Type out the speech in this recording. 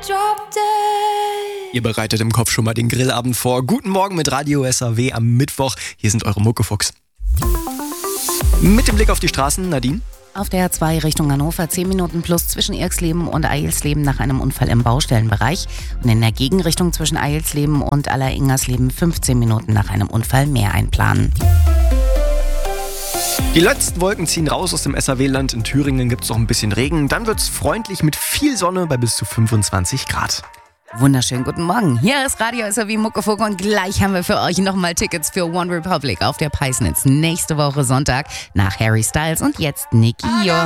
Ihr bereitet im Kopf schon mal den Grillabend vor. Guten Morgen mit Radio SAW am Mittwoch. Hier sind eure Muckefuchs. Mit dem Blick auf die Straßen, Nadine. Auf der A2 Richtung Hannover 10 Minuten plus zwischen Irksleben und Eilsleben nach einem Unfall im Baustellenbereich. Und in der Gegenrichtung zwischen Eilsleben und Alleringersleben 15 Minuten nach einem Unfall mehr einplanen. Die letzten Wolken ziehen raus aus dem SAW-Land. In Thüringen gibt es noch ein bisschen Regen. Dann wird es freundlich mit viel Sonne bei bis zu 25 Grad. Wunderschönen guten Morgen. Hier ist Radio SAW Muckefuck und gleich haben wir für euch nochmal Tickets für One Republic auf der Peisnitz. Nächste Woche Sonntag nach Harry Styles und jetzt Nicky Jung.